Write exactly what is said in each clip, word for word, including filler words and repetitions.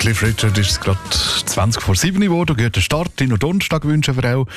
Cliff Richard ist es gerade zwanzig vor sieben geworden. Guten Start in den Donnerstag wünschen wir auch.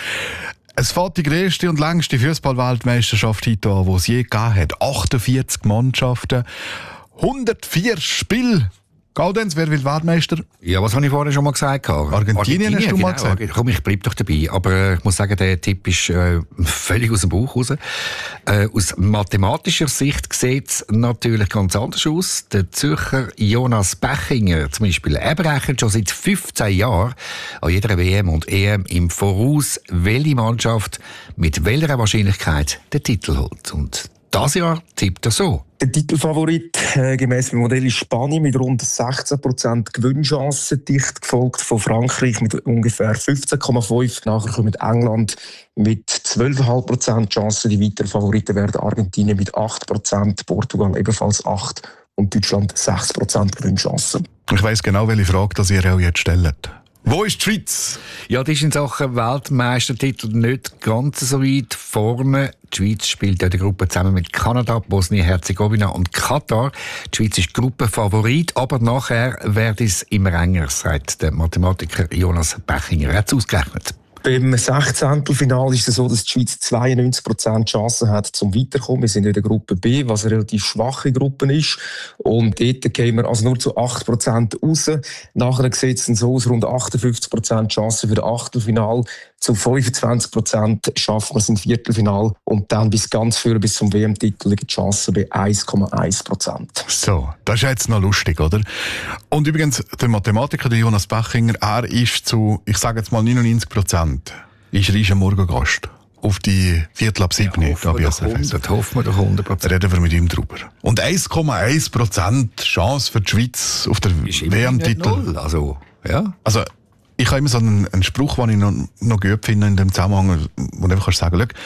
Es fährt die grösste und längste Fußball-Weltmeisterschaft heute an, die es je gegeben hat. achtundvierzig Mannschaften, hundertvier Spiele. Gaudenz, wer will Weltmeister? Ja, was habe ich vorher schon mal gesagt? Argentinien, Argentinien hast du genau. mal gesagt. Komm, ich bleib doch dabei. Aber äh, ich muss sagen, der Tipp ist äh, völlig aus dem Bauch raus. Äh, aus mathematischer Sicht sieht es natürlich ganz anders aus. Der Zürcher Jonas Bechinger zum Beispiel, er berechnet schon seit fünfzehn Jahren an jeder W M und E M im Voraus, welche Mannschaft mit welcher Wahrscheinlichkeit den Titel holt. Und das Jahr tippt er so. Der Titelfavorit äh, gemäss dem Modell ist Spanien mit rund sechzehn Prozent Gewinnchancen, dicht gefolgt von Frankreich mit ungefähr fünfzehn Komma fünf. Nachher kommt England mit zwölf Komma fünf Prozent Chancen. Die weiteren Favoriten werden Argentinien mit acht Prozent, Portugal ebenfalls acht Prozent und Deutschland sechs Prozent Gewinnchancen. Ich weiss genau, welche Frage das ihr auch jetzt stellt. Wo ist die Schweiz? Ja, die ist in Sachen Weltmeistertitel nicht ganz so weit vorne. Die Schweiz spielt in der Gruppe zusammen mit Kanada, Bosnien-Herzegowina und Katar. Die Schweiz ist Gruppenfavorit, aber nachher wird es immer enger, sagt der Mathematiker Jonas Bechinger. Er hat es ausgerechnet. Beim Sechzehntelfinale ist es so, dass die Schweiz zweiundneunzig Prozent Chancen hat, zum Weiterkommen. Wir sind in der Gruppe B, was eine relativ schwache Gruppe ist. Und dort gehen wir also nur zu acht Prozent raus. Nachher sieht es dann so aus, rund achtundfünfzig Prozent Chancen für das Achtelfinale. Zu fünfundzwanzig Prozent schaffen wir es im Viertelfinale. Und dann bis ganz früh, bis zum W M-Titel, liegen die Chancen bei eins Komma eins Prozent. So, das ist jetzt noch lustig, oder? Und übrigens, der Mathematiker, der Jonas Bechinger, er ist zu, ich sage jetzt mal neunundneunzig Prozent, ist er ist ein Morgengast. Auf die Viertel ab sieben. Ja, hoffen, wir doch hundert, hoffen wir doch hundert Prozent. Reden wir mit ihm drüber. Und eins Komma eins Prozent Chance für die Schweiz auf der W M-Titel. Also, ja. Also, ich habe immer so einen, einen Spruch, den ich noch, noch gut finde in dem Zusammenhang, wo du einfach sagen kannst,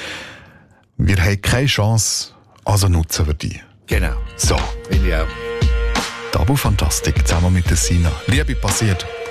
wir haben keine Chance, also nutzen wir die. Genau. So. Finde ich auch. Tabu Fantastik zusammen mit der Sina. Liebe passiert.